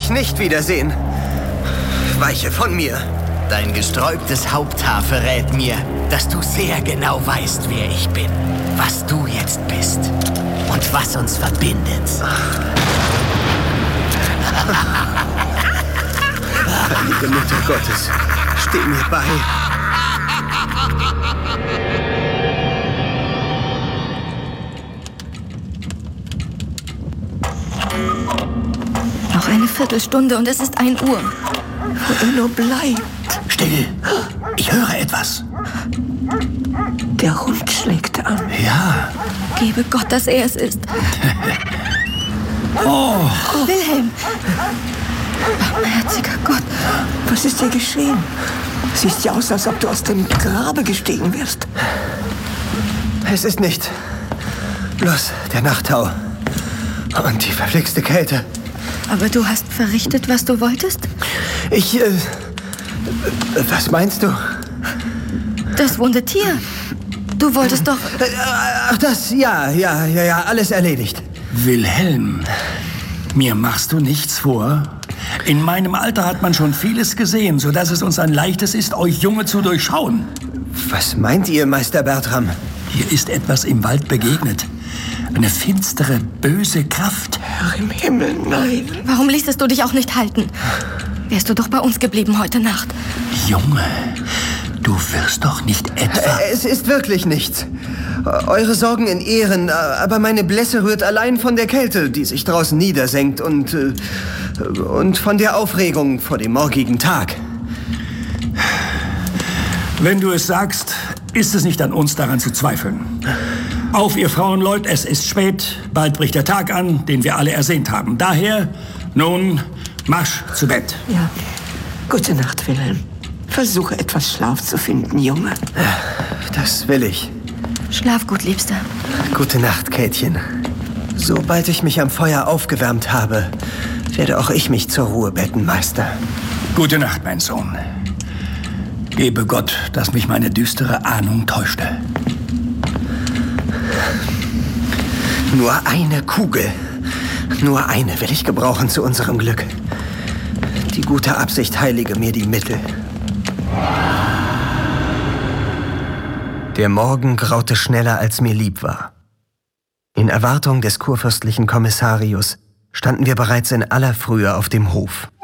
dich nicht wiedersehen. Weiche von mir. Dein gesträubtes Haupthaar verrät mir, dass du sehr genau weißt, wer ich bin, was du jetzt bist und was uns verbindet. Heilige Mutter Gottes, steh mir bei. Noch eine Viertelstunde und es ist 1 Uhr. Wo er nur bleibt. Still! Ich höre etwas. Der Hund schlägt an. Ja. Gebe Gott, dass er es ist. Oh! Wilhelm! Barmherziger Gott. Was ist dir geschehen? Siehst ja aus, als ob du aus dem Grabe gestiegen wärst. Es ist nicht bloß der Nachttau und die verflixte Kälte. Aber du hast verrichtet, was du wolltest? Was meinst du? Das wunde Tier. Du wolltest doch... Ach, das, ja, alles erledigt. Wilhelm, mir machst du nichts vor. In meinem Alter hat man schon vieles gesehen, sodass es uns ein leichtes ist, euch Junge zu durchschauen. Was meint ihr, Meister Bertram? Hier ist etwas im Wald begegnet. Eine finstere, böse Kraft. Herr im Himmel, nein. Warum ließest du dich auch nicht halten? Wärst du doch bei uns geblieben heute Nacht. Junge, du wirst doch nicht etwa... Es ist wirklich nichts. Eure Sorgen in Ehren, aber meine Blässe rührt allein von der Kälte, die sich draußen niedersenkt und von der Aufregung vor dem morgigen Tag. Wenn du es sagst, ist es nicht an uns, daran zu zweifeln. Auf, ihr Frauenleut, es ist spät, bald bricht der Tag an, den wir alle ersehnt haben. Daher, nun, Marsch zu Bett. Ja. Gute Nacht, Wilhelm. Versuche etwas Schlaf zu finden, Junge. Das will ich. Schlaf gut, Liebster. Gute Nacht, Käthchen. Sobald ich mich am Feuer aufgewärmt habe, werde auch ich mich zur Ruhe betten, Meister. Gute Nacht, mein Sohn. Gebe Gott, dass mich meine düstere Ahnung täuschte. Nur eine Kugel. Nur eine will ich gebrauchen zu unserem Glück. Die gute Absicht heilige mir die Mittel. Der Morgen graute schneller, als mir lieb war. In Erwartung des kurfürstlichen Kommissarius standen wir bereits in aller Frühe auf dem Hof.